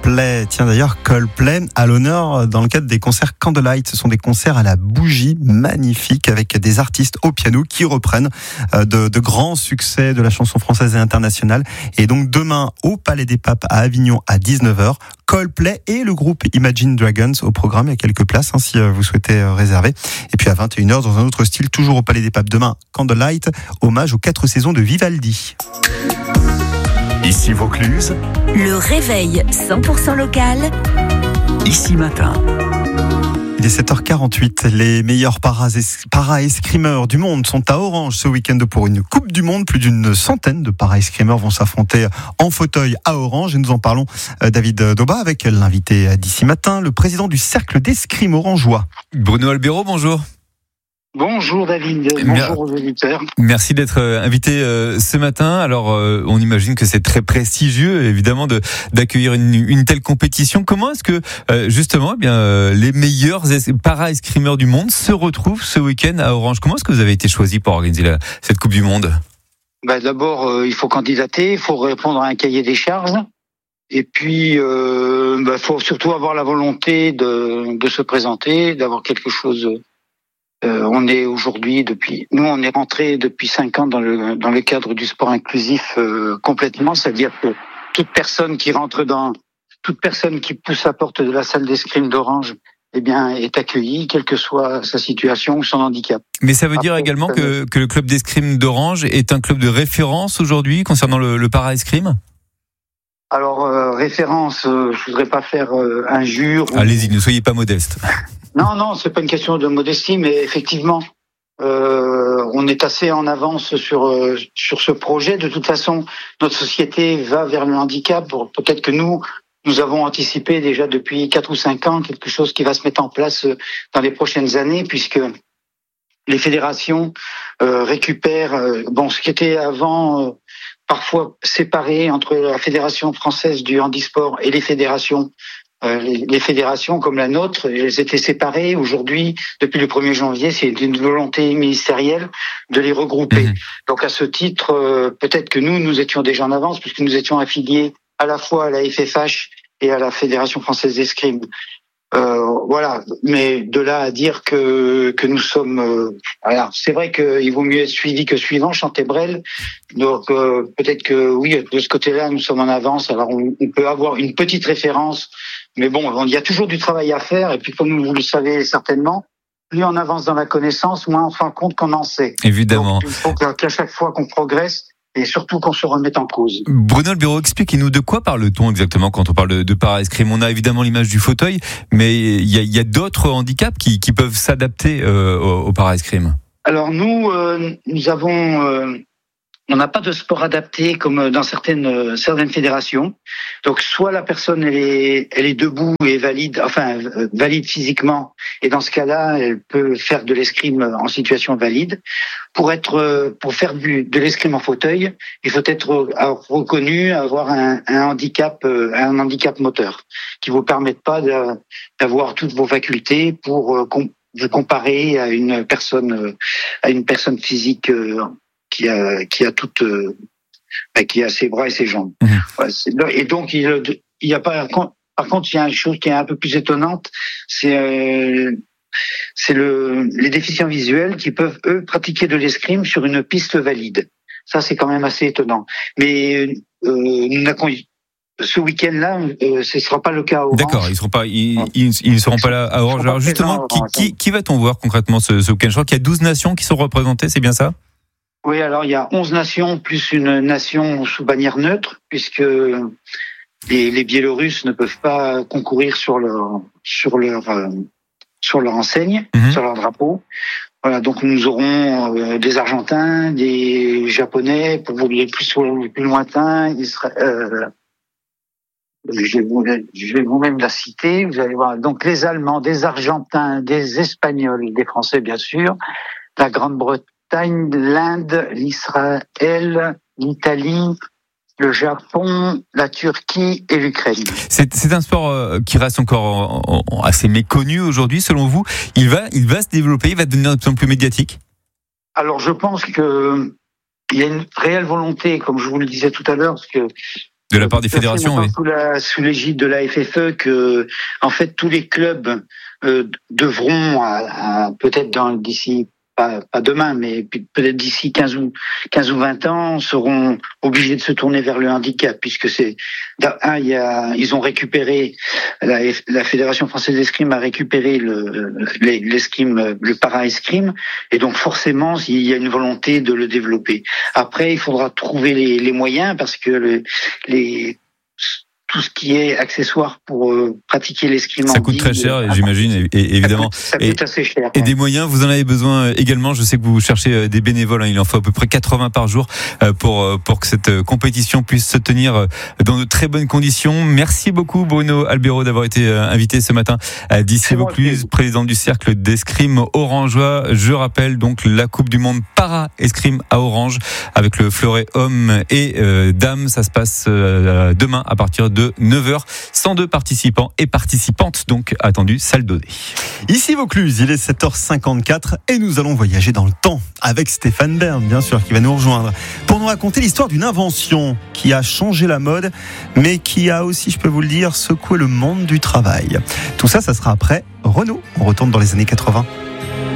Coldplay. Tiens d'ailleurs, Coldplay à l'honneur dans le cadre des concerts Candlelight. Ce sont des concerts à la bougie magnifiques avec des artistes au piano qui reprennent de grands succès de la chanson française et internationale. Et donc demain au Palais des Papes à Avignon à 19h, Coldplay et le groupe Imagine Dragons au programme. Il y a quelques places si vous souhaitez réserver. Et puis à 21h dans un autre style, toujours au Palais des Papes demain, Candlelight, hommage aux 4 saisons de Vivaldi. Ici Vaucluse, le réveil 100% local. Ici Matin. Il est 7h48. Les meilleurs para-escrimeurs du monde sont à Orange ce week-end pour une Coupe du Monde. Plus d'une centaine de para-escrimeurs vont s'affronter en fauteuil à Orange. Et nous en parlons, David Dauba, avec l'invité d'ici matin, le président du Cercle d'escrime orangeois. Bruno Albero, bonjour. Bonjour David, bonjour aux auditeurs. Merci d'être invité ce matin. Alors on imagine que c'est très prestigieux évidemment d'accueillir une telle compétition. Comment est-ce que justement les meilleurs para-escrimeurs du monde se retrouvent ce week-end à Orange? Comment est-ce que vous avez été choisi pour organiser cette Coupe du Monde? D'abord il faut candidater, il faut répondre à un cahier des charges. Et puis, faut surtout avoir la volonté de se présenter, d'avoir quelque chose. On est aujourd'hui nous on est rentré depuis 5 ans dans le cadre du sport inclusif complètement, c'est-à-dire que toute personne qui pousse la porte de la salle d'escrime d'Orange, est accueillie, quelle que soit sa situation ou son handicap. Mais ça veut dire également que le club d'escrime d'Orange est un club de référence aujourd'hui concernant le para-escrime? Alors référence, je voudrais pas faire injure. Allez-y, ne soyez pas modeste. Non, c'est pas une question de modestie, mais effectivement, on est assez en avance sur ce projet. De toute façon, notre société va vers le handicap. Peut-être que nous avons anticipé déjà depuis 4 ou 5 ans quelque chose qui va se mettre en place dans les prochaines années, puisque les fédérations récupèrent ce qui était avant parfois séparé entre la Fédération française du handisport et les fédérations. Les fédérations comme la nôtre, elles étaient séparées. Aujourd'hui, depuis le 1er janvier, c'est une volonté ministérielle de les regrouper. Donc à ce titre, peut-être que nous étions déjà en avance, puisque nous étions affiliés à la fois à la FFH et à la Fédération française d'escrime. Voilà, mais de là à dire que nous sommes... c'est vrai qu'il vaut mieux être suivi que suivant, chantait Brel. Donc peut-être que oui, de ce côté-là, nous sommes en avance. Alors on peut avoir une petite référence, mais bon, il y a toujours du travail à faire. Et puis comme vous le savez certainement, plus on avance dans la connaissance, moins on se rend compte qu'on en sait. Évidemment. Donc, il faut qu'à chaque fois qu'on progresse, et surtout qu'on se remette en cause. Bruno Albero, expliquez-nous de quoi parle-t-on exactement quand on parle de para-escrime? On a évidemment l'image du fauteuil, mais il y a d'autres handicaps qui peuvent s'adapter au para-escrime. Alors nous avons... on n'a pas de sport adapté comme dans certaines fédérations. Donc soit la personne elle est debout et valide physiquement, et dans ce cas-là elle peut faire de l'escrime en situation valide. Pour faire de l'escrime en fauteuil, il faut être reconnu, avoir un handicap moteur qui vous permette pas d'avoir toutes vos facultés pour vous comparer à une personne physique qui a ses bras et ses jambes. Et donc il y a pas. Par contre, il y a une chose qui est un peu plus étonnante, c'est les déficients visuels qui peuvent eux pratiquer de l'escrime sur une piste valide. Ça, c'est quand même assez étonnant. Mais ce week-end-là, ce sera pas le cas à Orange. D'accord, ils ne seront pas là à Orange. Alors justement, qui va-t-on voir concrètement ce week-end? Je crois qu'il y a 12 nations qui sont représentées, c'est bien ça? Oui, alors il y a 11 nations plus une nation sous bannière neutre, puisque les Biélorusses ne peuvent pas concourir sur leur enseigne, sur leur drapeau. Voilà, donc nous aurons des Argentins, des Japonais, pour les plus lointains, je vais vous-même la citer, vous allez voir. Donc les Allemands, des Argentins, des Espagnols, des Français bien sûr, la Grande-Bretagne, l'Inde, l'Israël, l'Italie, le Japon, la Turquie et l'Ukraine. C'est un sport qui reste encore assez méconnu aujourd'hui, selon vous. Il va se développer, il va devenir de plus en plus médiatique? Alors je pense que il y a une réelle volonté, comme je vous le disais tout à l'heure, parce que De la part des fédérations, oui. Sous l'égide de la FFE, que en fait tous les clubs devront peut-être d'ici pas demain, mais peut-être d'ici 15 ou 20 ans, seront obligés de se tourner vers le handicap, puisque ils ont récupéré, la Fédération française d'escrime a récupéré l'escrime, le para-escrime, et donc forcément, il y a une volonté de le développer. Après, il faudra trouver les moyens, parce que tout ce qui est accessoire pour pratiquer l'escrime. Ça coûte très cher, j'imagine, évidemment. Ça coûte assez cher. Et des moyens, vous en avez besoin également. Je sais que vous cherchez des bénévoles. Il en faut à peu près 80 par jour pour que cette compétition puisse se tenir dans de très bonnes conditions. Merci beaucoup, Bruno Albero, d'avoir été invité ce matin d'Issy Vaucluse, président du cercle d'escrime orangeois. Je rappelle donc la Coupe du Monde para-escrime à Orange avec le fleuret hommes et dames. Ça se passe demain à partir de 9h. 102 participants et participantes donc attendus, salle donnée. Ici Vaucluse, il est 7h54 et nous allons voyager dans le temps avec Stéphane Bern, bien sûr, qui va nous rejoindre pour nous raconter l'histoire d'une invention qui a changé la mode, mais qui a aussi, je peux vous le dire, secoué le monde du travail. Tout ça, ça sera après Renaud. On retourne dans les années 80.